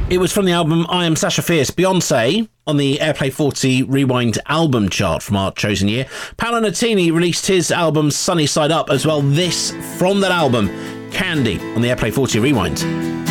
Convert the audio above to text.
It was from the album I Am Sasha Fierce. Beyonce on the Airplay 40 Rewind album chart from our chosen year. Paolo Nutini released his album Sunny Side Up as well. This from that album, Candy, on the Airplay 40 Rewind.